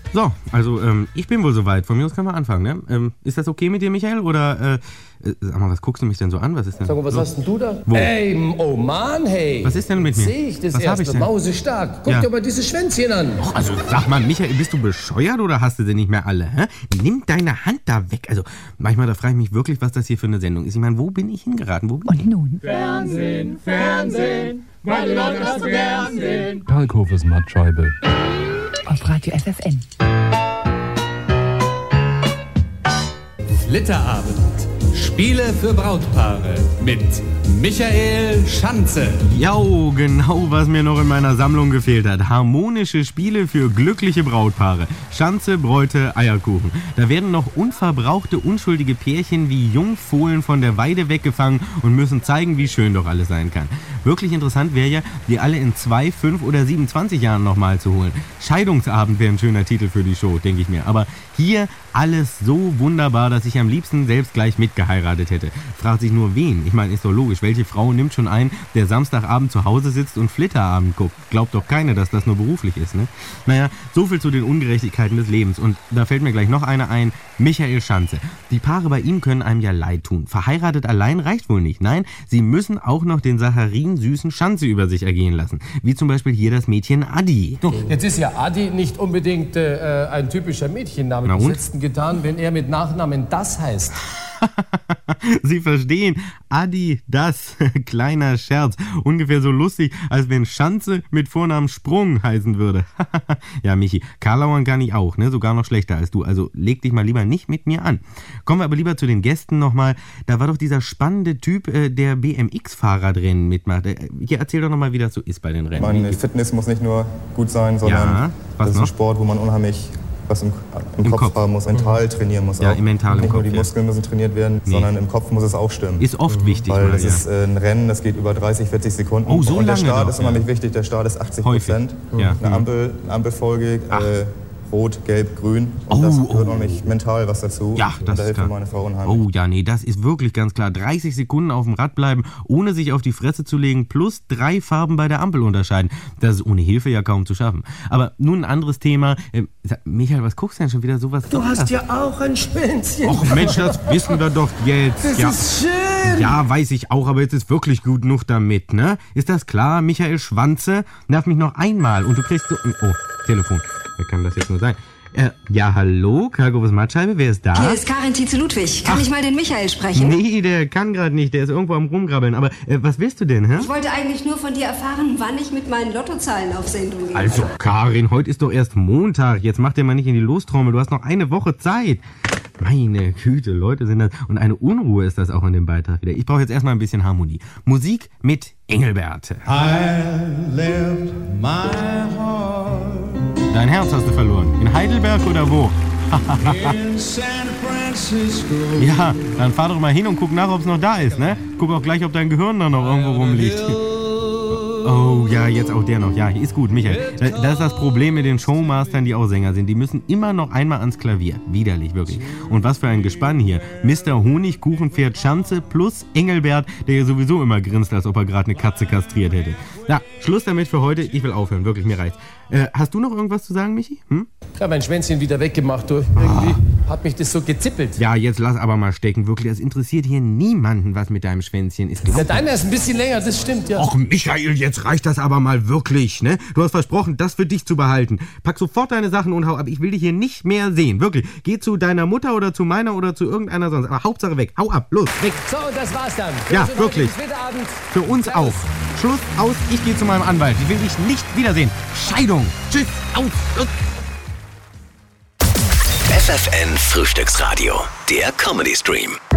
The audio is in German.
So, also ich bin wohl soweit. Von mir aus können wir anfangen, ne? Ist das okay mit dir, Michael? Oder, sag mal, was guckst du mich denn so an? Was ist denn? Sag mal, was hast denn du da? Wo? Ey, oh Mann, hey. Was ist denn mit mir? Sehe ich das was hab ich erste. denn? Mausestark. Guck Ja. dir mal dieses Schwänzchen an. Och, also sag mal, Michael, bist du bescheuert oder hast du denn nicht mehr alle? Hä? Nimm deine Hand da weg. Also manchmal, da frage ich mich wirklich, was das hier für eine Sendung ist. Ich meine, wo bin ich hingeraten? Wo bin ich? Und nun? Fernsehen, meine Leute das so gern sehen. Kalkhofes Mattscheibe. Auf Radio FFN. Flitterabend. Spiele für Brautpaare mit Michael Schanze. Ja, genau, was mir noch in meiner Sammlung gefehlt hat. Harmonische Spiele für glückliche Brautpaare. Schanze, Bräute, Eierkuchen. Da werden noch unverbrauchte, unschuldige Pärchen wie Jungfohlen von der Weide weggefangen und müssen zeigen, wie schön doch alles sein kann. Wirklich interessant wäre ja, die alle in 2, 5 oder 27 Jahren nochmal zu holen. Scheidungsabend wäre ein schöner Titel für die Show, denke ich mir. Aber hier alles so wunderbar, dass ich am liebsten selbst gleich mitgeheiratet hätte. Fragt sich nur wen. Ich meine, ist doch logisch. Welche Frau nimmt schon einen, der Samstagabend zu Hause sitzt und Flitterabend guckt? Glaubt doch keiner, dass das nur beruflich ist, ne? Naja, so viel zu den Ungerechtigkeiten des Lebens. Und da fällt mir gleich noch einer ein. Michael Schanze. Die Paare bei ihm können einem ja leid tun. Verheiratet allein reicht wohl nicht. Nein, sie müssen auch noch den saccharin-süßen Schanze über sich ergehen lassen. Wie zum Beispiel hier das Mädchen Adi. Du, jetzt ist ja Adi nicht unbedingt ein typischer Mädchenname. Na Was und? hättest du denn getan, wenn er mit Nachnamen das heißt? Sie verstehen, Adi, das, kleiner Scherz. Ungefähr so lustig, als wenn Schanze mit Vornamen Sprung heißen würde. Ja, Michi, Karlauern kann ich auch, ne? Sogar noch schlechter als du. Also leg dich mal lieber nicht mit mir an. Kommen wir aber lieber zu den Gästen nochmal. Da war doch dieser spannende Typ, der BMX-Fahrradrennen mitmacht. Hier, erzähl doch nochmal, wie das so ist bei den Rennen. Meine Fitness muss nicht nur gut sein, sondern Ja, was das ist noch? ein Sport, wo man unheimlich was im Kopf Kopf. haben muss, mental trainieren muss. Ja, auch. im mentalen Nicht nur Kopf, die ja. Muskeln müssen trainiert werden, Nee. sondern im Kopf muss es auch stimmen. Ist oft wichtig, Weil mal, das ja. ist ein Rennen, das geht über 30, 40 Sekunden. Oh, so und der lange Start doch, ist unheimlich ja. wichtig. Der Start ist 80%. Häufig, ja. Eine Ampelfolge, rot, gelb, grün. Und das gehört unheimlich mental was dazu. Ja, und das da ist hilft klar. mir meine Frau unheimlich. Oh ja, nee, das ist wirklich ganz klar. 30 Sekunden auf dem Rad bleiben, ohne sich auf die Fresse zu legen, plus 3 Farben bei der Ampel unterscheiden. Das ist ohne Hilfe ja kaum zu schaffen. Aber nun ein anderes Thema. Michael, was guckst du denn schon wieder sowas? Du hast ja auch ein Schwänzchen. Och Mensch, das wissen wir doch jetzt. Das Ja. ist schön. Ja, weiß ich auch, aber jetzt ist wirklich gut genug damit, ne? Ist das klar? Michael Schwanze nervt mich noch einmal und du kriegst so... Oh, Telefon. Wer kann das jetzt nur sein? Ja, hallo, Kalkhofes Mattscheibe, wer ist da? Hier ist Karin Tietze-Ludwig. Kann ich mal den Michael sprechen? Nee, der kann gerade nicht, der ist irgendwo am Rumgrabbeln. Aber was willst du denn, hä? Ich wollte eigentlich nur von dir erfahren, wann ich mit meinen Lottozahlen auf Sendung gehe. Also, Karin, heute ist doch erst Montag. Jetzt mach dir mal nicht in die Lostrommel. Du hast noch eine Woche Zeit. Meine Güte, Leute sind das. Und eine Unruhe ist das auch in dem Beitrag wieder. Ich brauche jetzt erstmal ein bisschen Harmonie. Musik mit Engelbert. I left my heart Dein Herz hast du verloren. In Heidelberg oder wo? in San Francisco. Ja, dann fahr doch mal hin und guck nach, ob es noch da ist, ne? Guck auch gleich, ob dein Gehirn da noch irgendwo rumliegt. Oh, ja, jetzt auch der noch. Ja, ist gut, Michael. Das ist das Problem mit den Showmastern, die auch Sänger sind. Die müssen immer noch einmal ans Klavier. Widerlich, wirklich. Und was für ein Gespann hier. Mr. Honigkuchenpferd Schanze plus Engelbert, der ja sowieso immer grinst, als ob er gerade eine Katze kastriert hätte. Ja, Schluss damit für heute. Ich will aufhören. Wirklich, mir reicht's. Hast du noch irgendwas zu sagen, Michi? Ich habe mein Schwänzchen wieder weggemacht. Du. Irgendwie hat mich das so gezippelt. Ja, jetzt lass aber mal stecken. Wirklich, es interessiert hier niemanden, was mit deinem Schwänzchen ist. Ja, deiner ist ein bisschen länger, das stimmt, ja. Och, Michael, jetzt reicht das aber mal wirklich, ne? Du hast versprochen, das für dich zu behalten. Pack sofort deine Sachen und hau ab. Ich will dich hier nicht mehr sehen. Wirklich. Geh zu deiner Mutter oder zu meiner oder zu irgendeiner sonst. Aber Hauptsache weg. Hau ab. Los, weg. So, und das war's dann. Ja, Für uns wirklich. heute bis Mittagabend. Für uns Servus. auch. Schluss, aus. Ich gehe zu meinem Anwalt. Ich will dich nicht wiedersehen. Scheidung. Tschüss. Aus. FFN Frühstücksradio, der Comedy Stream.